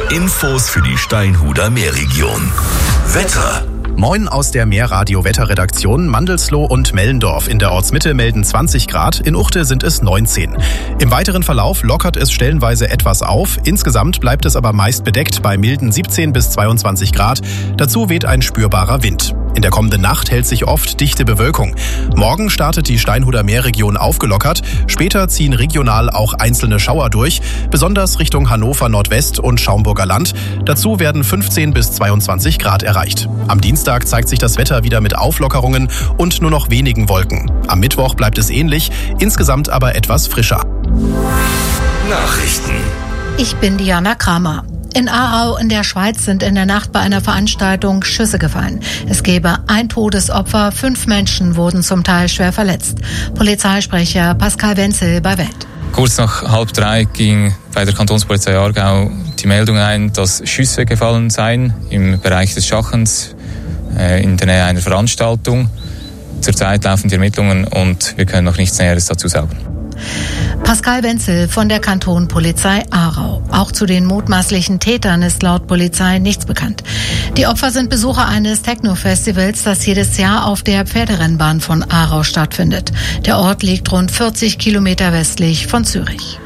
Infos für die Steinhuder Meerregion. Wetter. Moin aus der Meerradio-Wetterredaktion. Mandelsloh und Mellendorf in der Ortsmitte melden 20 Grad, in Uchte sind es 19. Im weiteren Verlauf lockert es stellenweise etwas auf. Insgesamt bleibt es aber meist bedeckt bei milden 17 bis 22 Grad. Dazu weht ein spürbarer Wind. In der kommenden Nacht hält sich oft dichte Bewölkung. Morgen startet die Steinhuder Meerregion aufgelockert. Später ziehen regional auch einzelne Schauer durch, besonders Richtung Hannover Nordwest und Schaumburger Land. Dazu werden 15 bis 22 Grad erreicht. Am Dienstag zeigt sich das Wetter wieder mit Auflockerungen und nur noch wenigen Wolken. Am Mittwoch bleibt es ähnlich, insgesamt aber etwas frischer. Nachrichten. Ich bin Diana Kramer. In Aarau in der Schweiz sind in der Nacht bei einer Veranstaltung Schüsse gefallen. Es gebe ein Todesopfer, 5 Menschen wurden zum Teil schwer verletzt. Polizeisprecher Pascal Wenzel bei Welt. Kurz nach 2:30 ging bei der Kantonspolizei Aargau die Meldung ein, dass Schüsse gefallen seien im Bereich des Schachens in der Nähe einer Veranstaltung. Zurzeit laufen die Ermittlungen und wir können noch nichts Näheres dazu sagen. Pascal Wenzel von der Kantonpolizei Aarau. Auch zu den mutmaßlichen Tätern ist laut Polizei nichts bekannt. Die Opfer sind Besucher eines Techno-Festivals, das jedes Jahr auf der Pferderennbahn von Aarau stattfindet. Der Ort liegt rund 40 Kilometer westlich von Zürich.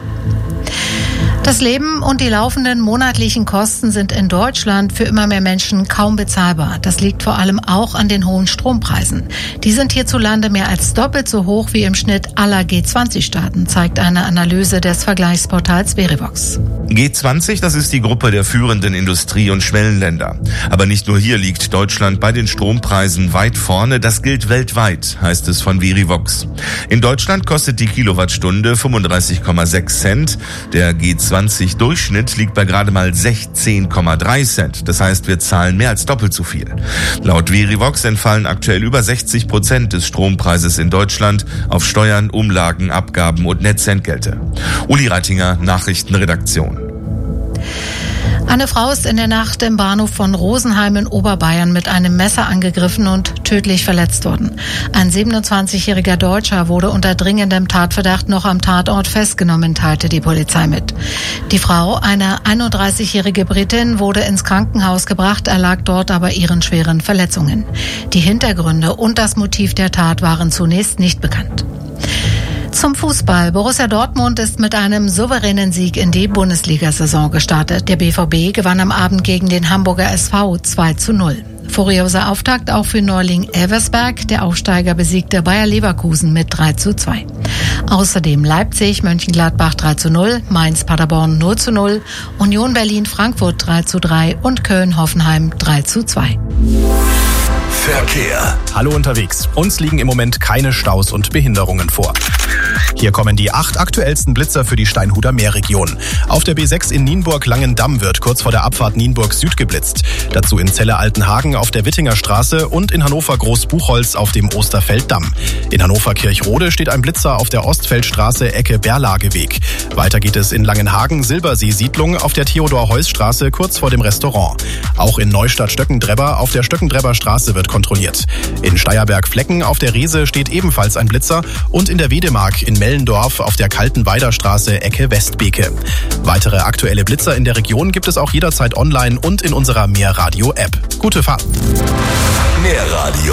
Das Leben und die laufenden monatlichen Kosten sind in Deutschland für immer mehr Menschen kaum bezahlbar. Das liegt vor allem auch an den hohen Strompreisen. Die sind hierzulande mehr als doppelt so hoch wie im Schnitt aller G20-Staaten, zeigt eine Analyse des Vergleichsportals Verivox. G20, das ist die Gruppe der führenden Industrie- und Schwellenländer. Aber nicht nur hier liegt Deutschland bei den Strompreisen weit vorne. Das gilt weltweit, heißt es von Verivox. In Deutschland kostet die Kilowattstunde 35,6 Cent. Der G20-Durchschnitt liegt bei gerade mal 16,3 Cent. Das heißt, wir zahlen mehr als doppelt so viel. Laut Verivox entfallen aktuell über 60% des Strompreises in Deutschland auf Steuern, Umlagen, Abgaben und Netzentgelte. Uli Reitinger, Nachrichtenredaktion. Eine Frau ist in der Nacht im Bahnhof von Rosenheim in Oberbayern mit einem Messer angegriffen und tödlich verletzt worden. Ein 27-jähriger Deutscher wurde unter dringendem Tatverdacht noch am Tatort festgenommen, teilte die Polizei mit. Die Frau, eine 31-jährige Britin, wurde ins Krankenhaus gebracht, erlag dort aber ihren schweren Verletzungen. Die Hintergründe und das Motiv der Tat waren zunächst nicht bekannt. Zum Fußball. Borussia Dortmund ist mit einem souveränen Sieg in die Bundesliga-Saison gestartet. Der BVB gewann am Abend gegen den Hamburger SV 2:0. Furioser Auftakt auch für Neuling Elversberg. Der Aufsteiger besiegte Bayer Leverkusen mit 3:2. Außerdem Leipzig, Mönchengladbach 3:0, Mainz Paderborn 0:0, Union Berlin Frankfurt 3:3 und Köln Hoffenheim 3:2. Verkehr. Hallo unterwegs. Uns liegen im Moment keine Staus und Behinderungen vor. Hier kommen die 8 aktuellsten Blitzer für die Steinhuder Meerregion. Auf der B6 in Nienburg-Langendamm wird kurz vor der Abfahrt Nienburg Süd geblitzt. Dazu in Celle-Altenhagen auf der Wittinger Straße und in Hannover Großbuchholz auf dem Osterfelddamm. In Hannover Kirchrode steht ein Blitzer auf der Ostfeldstraße Ecke Berlageweg. Weiter geht es in Langenhagen Silbersee-Siedlung auf der Theodor-Heuss-Straße kurz vor dem Restaurant. Auch in Neustadt-Stöckendrebber auf der Stöckendrebber Straße wird kontrolliert. In Steierberg-Flecken auf der Reese steht ebenfalls ein Blitzer und in der Wedemark in Mellendorf auf der Kaltenweider Straße Ecke Westbeke. Weitere aktuelle Blitzer in der Region gibt es auch jederzeit online und in unserer Meerradio-App. Gute Fahrt! Meerradio.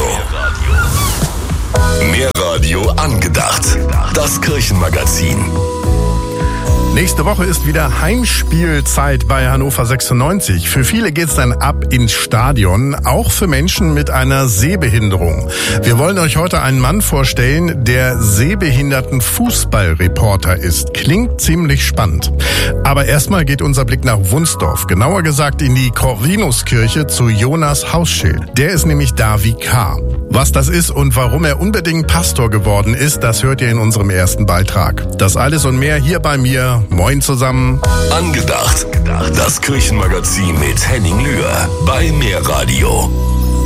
Meerradio angedacht. Das Kirchenmagazin. Nächste Woche ist wieder Heimspielzeit bei Hannover 96. Für viele geht's dann ab ins Stadion, auch für Menschen mit einer Sehbehinderung. Wir wollen euch heute einen Mann vorstellen, der sehbehinderten Fußballreporter ist. Klingt ziemlich spannend. Aber erstmal geht unser Blick nach Wunsdorf, genauer gesagt in die Corvinuskirche zu Jonas Hausschild. Der ist nämlich da Vikar. Was das ist und warum er unbedingt Pastor geworden ist, das hört ihr in unserem ersten Beitrag. Das alles und mehr hier bei mir. Moin zusammen. Angedacht. Das Kirchenmagazin mit Henning Lühr bei Meerradio.